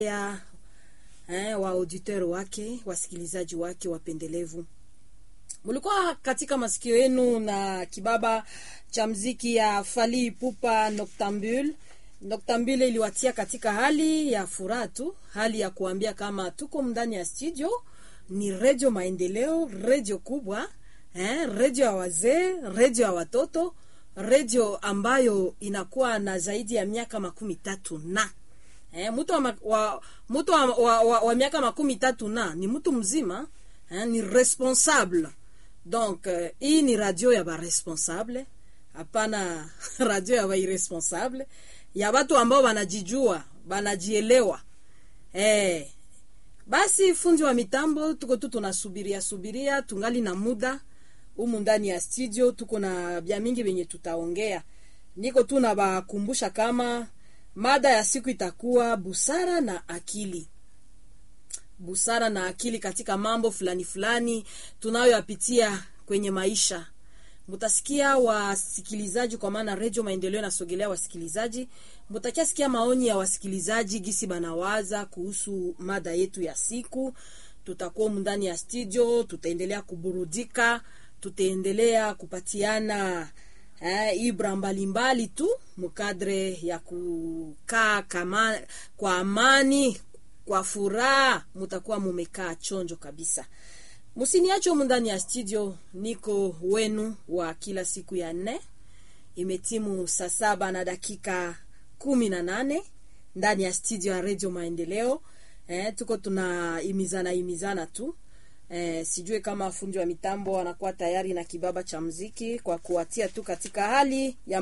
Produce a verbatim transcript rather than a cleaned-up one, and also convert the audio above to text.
ya eh, wa auditeur wake, wasikilizaji wake wapendelevu. Mulikuwa katika masikio yenu na kibaba cha mziki ya Fally Ipupa Noctambule. Noctambule iliwatia katika hali ya furaha tu, hali ya kuambia kama tuko ndani ya studio, ni Radio Maendeleo, radio kubwa, eh, radio ya wazee, radio ya watoto, radio ambayo inakuwa na zaidi ya miaka makumi tatu na eh, mtu wa, wa mtu wa, wa, wa, wa miaka makumi tatu na ni mtu mzima, eh, ni responsable. Donc euh, hii ni radio ya ba responsable, hapana radio ya ba irresponsable, ya watu ambao wanajijua, wanajielewa. Eh, basi fundi wa mitambo tuko tu tunasubiria subiria, tungali na muda humu ndani ya studio, tuko na bia mingi wenye tutaongea. Niko tu na bakumbusha kama mada ya siku itakuwa busara na akili. Busara na akili katika mambo fulani fulani tunayoyapitia kwenye maisha. Mutasikia wasikilizaji, kwa maana Radio Maendeleo nasogelea wasikilizaji. Mutakia sikia maoni ya wasikilizaji gisi banawaza kuhusu mada yetu ya siku. Tutakuwa ndani ya studio, tutaendelea kuburudika, tutaendelea kupatiana eh, ibra mbalimbali tu mukadre ya kukaa kama kwa amani, kwa furaha, mutakuwa mumekaa chonjo kabisa. Musiniacho ndani ya studio, niko wenu wa kila siku ya nne. Imetimu saa saba na dakika kumi na nane ndani ya studio ya Radio Maendeleo. Eh, tuko tuna imizana imizana tu. Eh, sijue kama fundi wa mitambo anakuwa tayari na kibaba cha muziki kwa kuatia tu katika hali ya